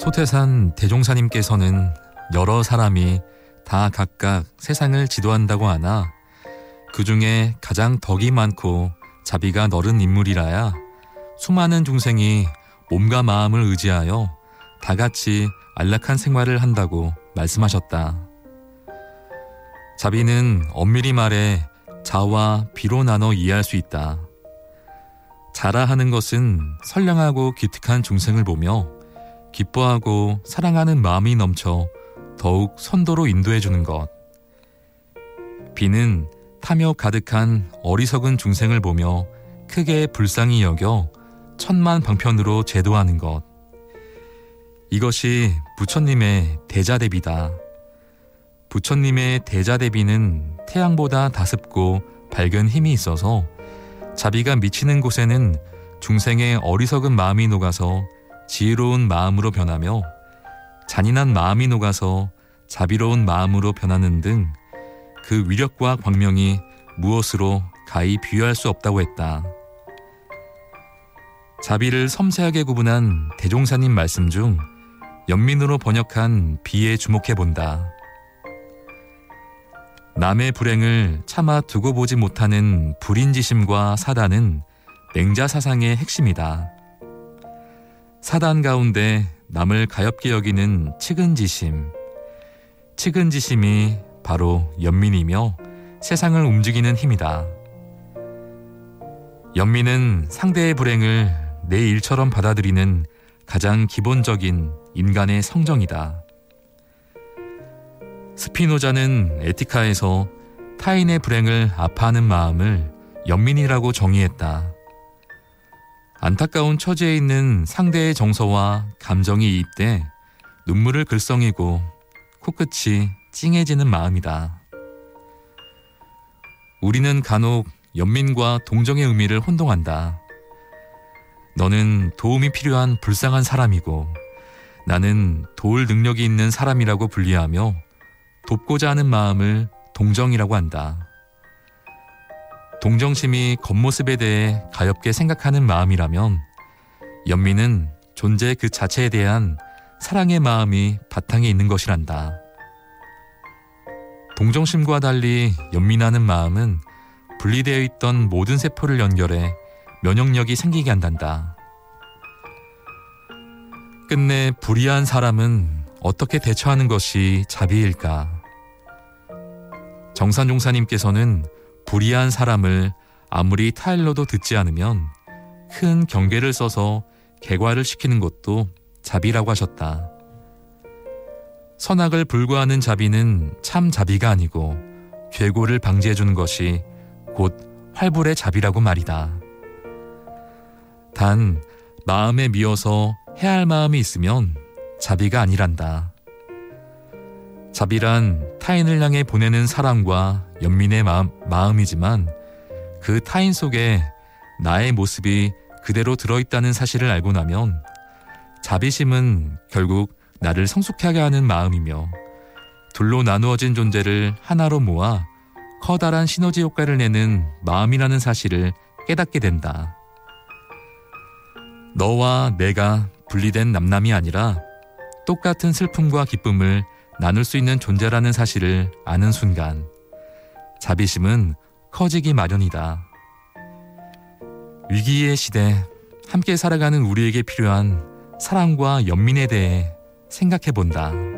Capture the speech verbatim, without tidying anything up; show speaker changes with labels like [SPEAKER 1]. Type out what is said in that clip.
[SPEAKER 1] 소태산 대종사님께서는 여러 사람이 다 각각 세상을 지도한다고 하나 그 중에 가장 덕이 많고 자비가 너른 인물이라야 수많은 중생이 몸과 마음을 의지하여 다 같이 안락한 생활을 한다고 말씀하셨다. 자비는 엄밀히 말해 자와 비로 나눠 이해할 수 있다. 자라 하는 것은 선량하고 기특한 중생을 보며 기뻐하고 사랑하는 마음이 넘쳐 더욱 선도로 인도해주는 것. 비는 탐욕 가득한 어리석은 중생을 보며 크게 불쌍히 여겨 천만 방편으로 제도하는 것. 이것이 부처님의 대자대비다. 부처님의 대자대비는 태양보다 다습고 밝은 힘이 있어서 자비가 미치는 곳에는 중생의 어리석은 마음이 녹아서 지혜로운 마음으로 변하며 잔인한 마음이 녹아서 자비로운 마음으로 변하는 등 그 위력과 광명이 무엇으로 가히 비유할 수 없다고 했다. 자비를 섬세하게 구분한 대종사님 말씀 중 연민으로 번역한 비에 주목해본다. 남의 불행을 차마 두고 보지 못하는 불인지심과 사단은 맹자사상의 핵심이다. 사단 가운데 남을 가엾게 여기는 측은지심, 측은지심이 바로 연민이며 세상을 움직이는 힘이다. 연민은 상대의 불행을 내 일처럼 받아들이는 가장 기본적인 인간의 성정이다. 스피노자는 에티카에서 타인의 불행을 아파하는 마음을 연민이라고 정의했다. 안타까운 처지에 있는 상대의 정서와 감정이 이입돼 눈물을 글썽이고 코끝이 찡해지는 마음이다. 우리는 간혹 연민과 동정의 의미를 혼동한다. 너는 도움이 필요한 불쌍한 사람이고 나는 도울 능력이 있는 사람이라고 분리하며 돕고자 하는 마음을 동정이라고 한다. 동정심이 겉모습에 대해 가엾게 생각하는 마음이라면 연민은 존재 그 자체에 대한 사랑의 마음이 바탕에 있는 것이란다. 동정심과 달리 연민하는 마음은 분리되어 있던 모든 세포를 연결해 면역력이 생기게 한단다. 끝내 불의한 사람은 어떻게 대처하는 것이 자비일까? 정산종사님께서는 불의한 사람을 아무리 타일러도 듣지 않으면 큰 경계를 써서 객과를 시키는 것도 자비라고 하셨다. 선악을 불구하는 자비는 참 자비가 아니고 괴고를 방지해주는 것이 곧 활불의 자비라고 말이다. 단 마음에 미어서 해야 할 마음이 있으면 자비가 아니란다. 자비란 타인을 향해 보내는 사랑과 연민의 마음, 마음이지만 그 타인 속에 나의 모습이 그대로 들어있다는 사실을 알고 나면 자비심은 결국 나를 성숙하게 하는 마음이며 둘로 나누어진 존재를 하나로 모아 커다란 시너지 효과를 내는 마음이라는 사실을 깨닫게 된다. 너와 내가 분리된 남남이 아니라 똑같은 슬픔과 기쁨을 나눌 수 있는 존재라는 사실을 아는 순간 자비심은 커지기 마련이다. 위기의 시대, 함께 살아가는 우리에게 필요한 사랑과 연민에 대해 생각해본다.